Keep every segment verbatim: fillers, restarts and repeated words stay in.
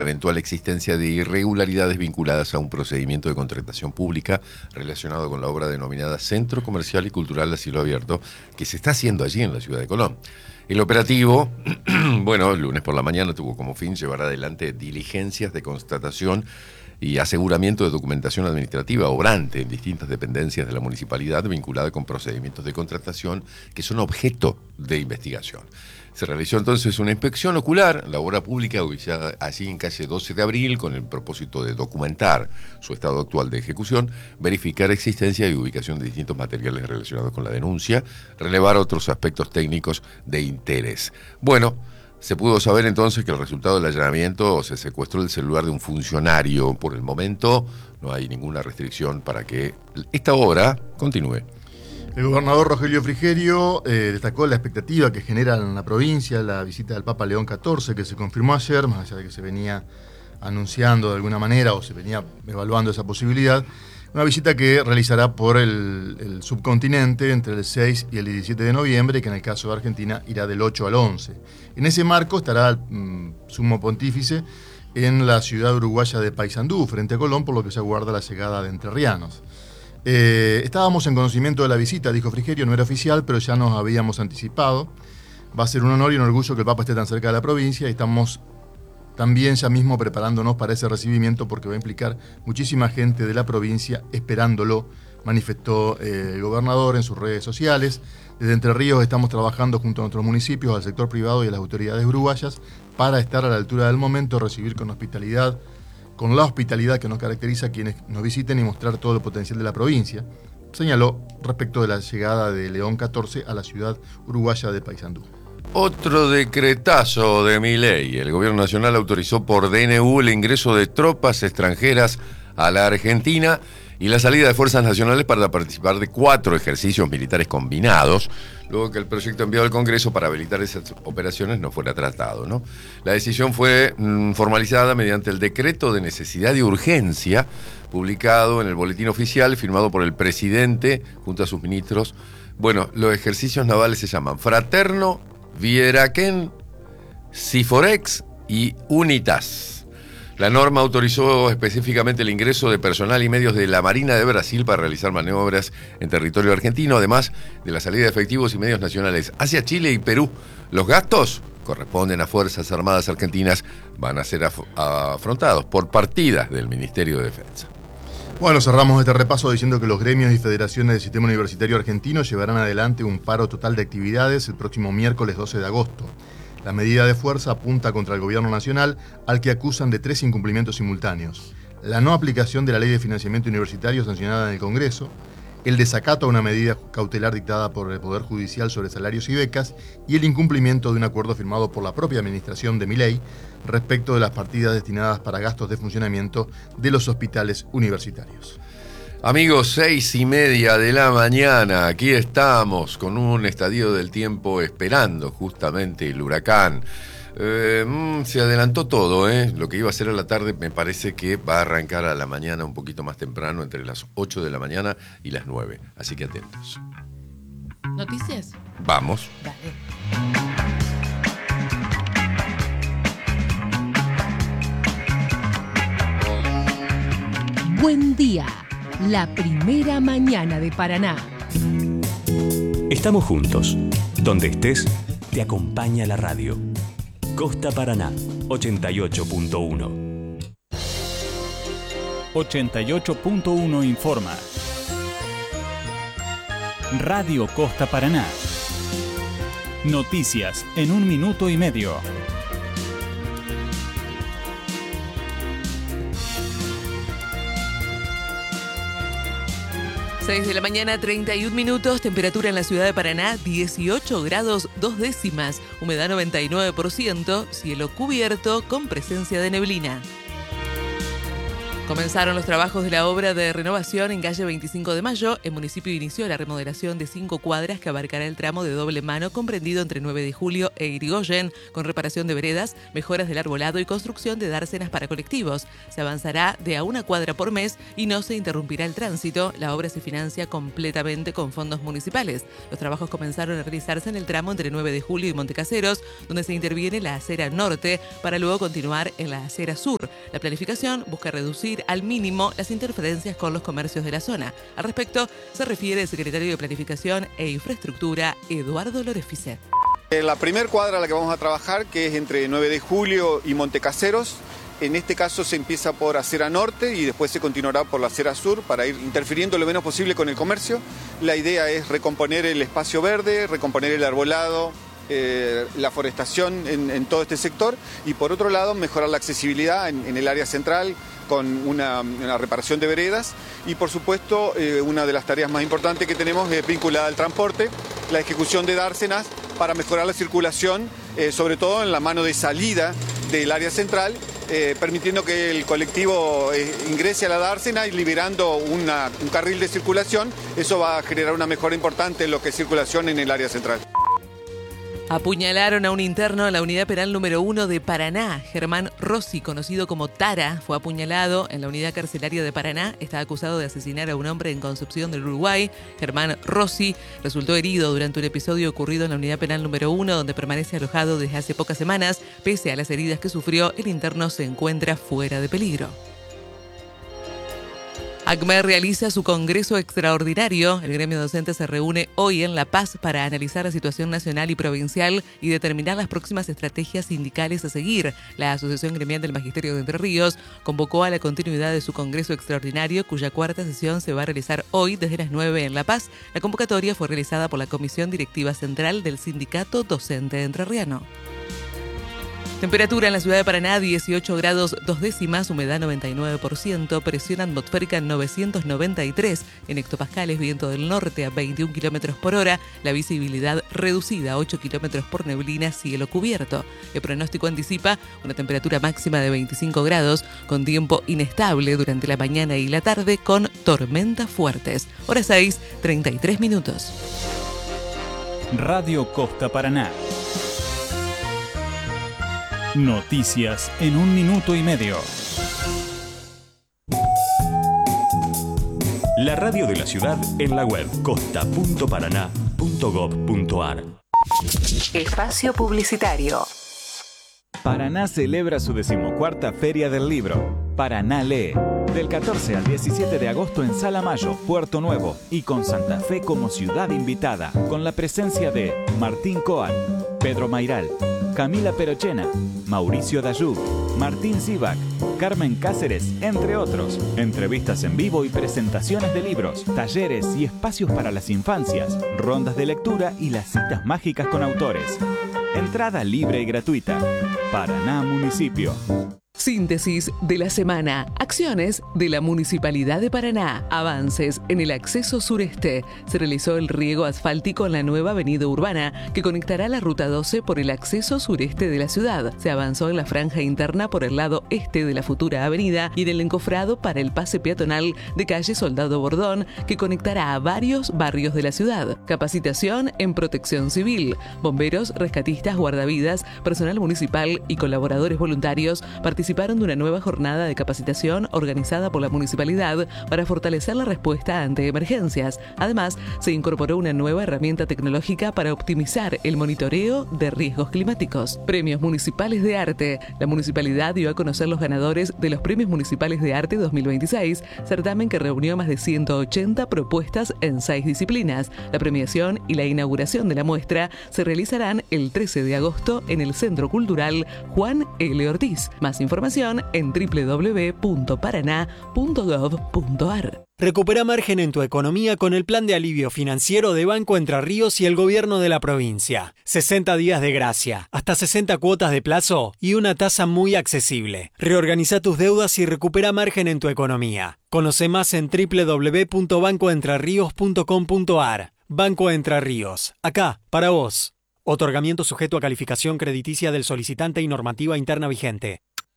eventual existencia de irregularidades vinculadas a un procedimiento de contratación pública relacionado con la obra denominada Centro Comercial y Cultural a Cielo Abierto, que se está haciendo allí en la ciudad de Colón. El operativo, bueno, el lunes por la mañana tuvo como fin llevar adelante diligencias de constatación y aseguramiento de documentación administrativa obrante en distintas dependencias de la municipalidad vinculada con procedimientos de contratación que son objeto de investigación. Se realizó entonces una inspección ocular en la obra pública ubicada allí en calle doce de abril con el propósito de documentar su estado actual de ejecución, verificar existencia y ubicación de distintos materiales relacionados con la denuncia, relevar otros aspectos técnicos de interés. Bueno, se pudo saber entonces que el resultado del allanamiento se secuestró el celular de un funcionario. Por el momento no hay ninguna restricción para que esta obra continúe. El gobernador Rogelio Frigerio eh, destacó la expectativa que genera en la provincia la visita del Papa León catorce, que se confirmó ayer, más allá de que se venía anunciando de alguna manera o se venía evaluando esa posibilidad. Una visita que realizará por el, el subcontinente entre el seis y el diecisiete de noviembre, que en el caso de Argentina irá del ocho al once. En ese marco estará el mm, sumo pontífice en la ciudad uruguaya de Paysandú, frente a Colón, por lo que se aguarda la llegada de entrerrianos. Eh, estábamos en conocimiento de la visita, dijo Frigerio, no era oficial, pero ya nos habíamos anticipado. Va a ser un honor y un orgullo que el Papa esté tan cerca de la provincia y estamos también ya mismo preparándonos para ese recibimiento porque va a implicar muchísima gente de la provincia esperándolo, manifestó eh, el gobernador en sus redes sociales. Desde Entre Ríos estamos trabajando junto a nuestros municipios, al sector privado y a las autoridades uruguayas para estar a la altura del momento, recibir con hospitalidad, con la hospitalidad que nos caracteriza a quienes nos visiten y mostrar todo el potencial de la provincia, señaló respecto de la llegada de León catorce a la ciudad uruguaya de Paysandú. Otro decretazo de Milei. El gobierno nacional autorizó por D N U el ingreso de tropas extranjeras a la Argentina y la salida de fuerzas nacionales para participar de cuatro ejercicios militares combinados, luego que el proyecto enviado al Congreso para habilitar esas operaciones no fuera tratado, ¿no? La decisión fue mm, formalizada mediante el decreto de necesidad y urgencia, publicado en el boletín oficial, firmado por el presidente junto a sus ministros. Bueno, los ejercicios navales se llaman Fraterno, Vieraquén, Siforex y Unitas. La norma autorizó específicamente el ingreso de personal y medios de la Marina de Brasil para realizar maniobras en territorio argentino, además de la salida de efectivos y medios nacionales hacia Chile y Perú. Los gastos corresponden a Fuerzas Armadas Argentinas, van a ser af- afrontados por partidas del Ministerio de Defensa. Bueno, cerramos este repaso diciendo que los gremios y federaciones del sistema universitario argentino llevarán adelante un paro total de actividades el próximo miércoles doce de agosto. La medida de fuerza apunta contra el gobierno nacional, al que acusan de tres incumplimientos simultáneos: la no aplicación de la ley de financiamiento universitario sancionada en el Congreso, el desacato a una medida cautelar dictada por el Poder Judicial sobre salarios y becas y el incumplimiento de un acuerdo firmado por la propia administración de Milei respecto de las partidas destinadas para gastos de funcionamiento de los hospitales universitarios. Amigos, seis y media de la mañana, aquí estamos con un estadio del tiempo esperando justamente el huracán. Eh, mm, se adelantó todo, ¿eh? Lo que iba a ser a la tarde me parece que va a arrancar a la mañana un poquito más temprano, entre las ocho de la mañana y las nueve. Así que atentos. ¿Noticias? Vamos. Dale. Buen día, la primera mañana de Paraná. Estamos juntos. Donde estés, te acompaña la radio. Costa Paraná, ochenta y ocho punto uno. ochenta y ocho punto uno informa. Radio Costa Paraná. Noticias en un minuto y medio. seis de la mañana, treinta y un minutos, temperatura en la ciudad de Paraná, dieciocho grados dos décimas, humedad noventa y nueve por ciento, cielo cubierto con presencia de neblina. Comenzaron los trabajos de la obra de renovación en calle veinticinco de mayo. El municipio inició la remodelación de cinco cuadras que abarcará el tramo de doble mano comprendido entre nueve de julio e Irigoyen, con reparación de veredas, mejoras del arbolado y construcción de dársenas para colectivos. Se avanzará de a una cuadra por mes y no se interrumpirá el tránsito. La obra se financia completamente con fondos municipales. Los trabajos comenzaron a realizarse en el tramo entre nueve de julio y Montecaseros, donde se interviene la acera norte para luego continuar en la acera sur. La planificación busca reducir al mínimo las interferencias con los comercios de la zona. Al respecto, se refiere el secretario de Planificación e Infraestructura, Eduardo Lorefice. La primer cuadra a la que vamos a trabajar, que es entre nueve de julio y Montecaseros, en este caso se empieza por acera norte y después se continuará por la acera sur para ir interfiriendo lo menos posible con el comercio. La idea es recomponer el espacio verde, recomponer el arbolado, Eh, la forestación en, en todo este sector y por otro lado mejorar la accesibilidad en, en el área central con una, una reparación de veredas y por supuesto eh, una de las tareas más importantes que tenemos es vinculada al transporte, la ejecución de dársenas para mejorar la circulación, eh, sobre todo en la mano de salida del área central, eh, permitiendo que el colectivo eh, ingrese a la dársena y liberando una, un carril de circulación. Eso va a generar una mejora importante en lo que es circulación en el área central. Apuñalaron a un interno en la unidad penal número uno de Paraná. Germán Rossi, conocido como Tara, fue apuñalado en la unidad carcelaria de Paraná. Está acusado de asesinar a un hombre en Concepción del Uruguay. Germán Rossi resultó herido durante un episodio ocurrido en la unidad penal número uno, donde permanece alojado desde hace pocas semanas. Pese a las heridas que sufrió, el interno se encuentra fuera de peligro. ACME realiza su congreso extraordinario. El gremio docente se reúne hoy en La Paz para analizar la situación nacional y provincial y determinar las próximas estrategias sindicales a seguir. La Asociación Gremial del Magisterio de Entre Ríos convocó a la continuidad de su congreso extraordinario, cuya cuarta sesión se va a realizar hoy desde las nueve en La Paz. La convocatoria fue realizada por la Comisión Directiva Central del Sindicato Docente Entrerriano. Temperatura en la ciudad de Paraná, dieciocho grados dos décimas, humedad noventa y nueve por ciento, presión atmosférica novecientos noventa y tres en hectopascales, viento del norte a veintiún kilómetros por hora, la visibilidad reducida a ocho kilómetros por neblina, cielo cubierto. El pronóstico anticipa una temperatura máxima de veinticinco grados, con tiempo inestable durante la mañana y la tarde, con tormentas fuertes. Hora seis, treinta y tres minutos. Radio Costa Paraná. Noticias en un minuto y medio. La radio de la ciudad en la web costa punto paraná punto gob punto ar. Espacio publicitario. Paraná celebra su decimocuarta Feria del Libro. Paraná lee. Del catorce al diecisiete de agosto en Sala Mayo, Puerto Nuevo, y con Santa Fe como ciudad invitada, con la presencia de Martín Coan, Pedro Mairal, Camila Perochena, Mauricio Dayú, Martín Zivac, Carmen Cáceres, entre otros. Entrevistas en vivo y presentaciones de libros, talleres y espacios para las infancias, rondas de lectura y las citas mágicas con autores. Entrada libre y gratuita. Paraná Municipio. Síntesis de la semana. Acciones de la Municipalidad de Paraná. Avances en el acceso sureste. Se realizó el riego asfáltico en la nueva avenida urbana que conectará la ruta doce por el acceso sureste de la ciudad. Se avanzó en la franja interna por el lado este de la futura avenida y en el encofrado para el pase peatonal de calle Soldado Bordón que conectará a varios barrios de la ciudad. Capacitación en protección civil. Bomberos, rescatistas, guardavidas, personal municipal y colaboradores voluntarios participaron participaron de una nueva jornada de capacitación organizada por la municipalidad para fortalecer la respuesta ante emergencias. Además, se incorporó una nueva herramienta tecnológica para optimizar el monitoreo de riesgos climáticos. Premios Municipales de Arte. La municipalidad dio a conocer los ganadores de los Premios Municipales de Arte dos mil veintiséis, certamen que reunió más de ciento ochenta propuestas en seis disciplinas. La premiación y la inauguración de la muestra se realizarán el trece de agosto en el Centro Cultural Juan L. Ortiz. Más información en doble u doble u doble u punto paraná punto gob punto ar. Recupera margen en tu economía con el plan de alivio financiero de Banco Entre Ríos y el gobierno de la provincia. sesenta días de gracia, hasta sesenta cuotas de plazo y una tasa muy accesible. Reorganiza tus deudas y recupera margen en tu economía. Conoce más en doble u doble u doble u punto banco entre ríos punto com punto ar. Banco Entre Ríos, acá, para vos. Otorgamiento sujeto a calificación crediticia del solicitante y normativa interna vigente.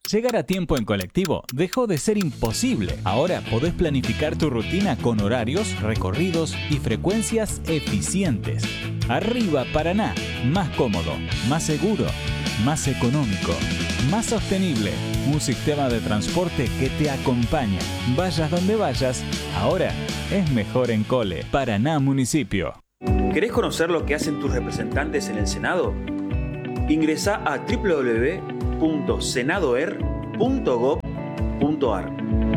Llegar a tiempo en colectivo dejó de ser imposible. Ahora podés planificar tu rutina con horarios, recorridos y frecuencias eficientes. Arriba Paraná, más cómodo, más seguro, más económico, más sostenible. Un sistema de transporte que te acompaña. Vayas donde vayas, ahora es mejor en Cole. Paraná Municipio. ¿Querés conocer lo que hacen tus representantes en el Senado? Ingresá a doble u doble u doble u punto senadoer punto gob punto ar.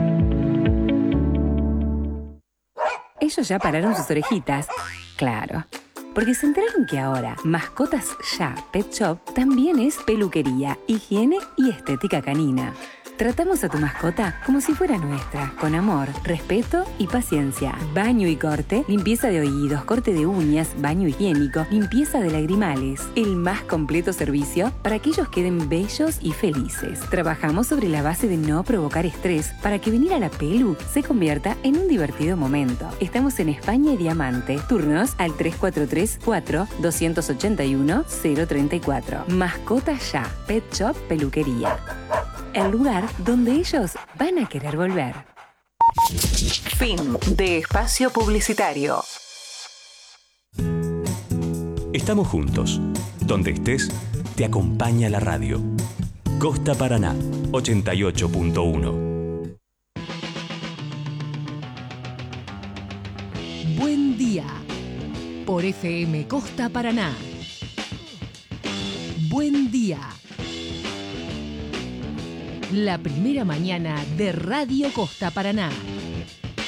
Ellos ya pararon sus orejitas. Claro. Porque se enteraron que ahora Mascotas Ya Pet Shop también es peluquería, higiene y estética canina. Tratamos a tu mascota como si fuera nuestra, con amor, respeto y paciencia. Baño y corte, limpieza de oídos, corte de uñas, baño higiénico, limpieza de lagrimales. El más completo servicio para que ellos queden bellos y felices. Trabajamos sobre la base de no provocar estrés para que venir a la pelu se convierta en un divertido momento. Estamos en España y Diamante. Turnos al tres cuatro tres, cuatro, dos ocho uno, cero tres cuatro. Mascotas Ya, Pet Shop Peluquería. El lugar donde ellos van a querer volver. Fin de espacio publicitario. Estamos juntos. Donde estés, te acompaña la radio. Costa Paraná, ochenta y ocho punto uno. Buen día. Por F M Costa Paraná. Buen día. La primera mañana de Radio Costa Paraná.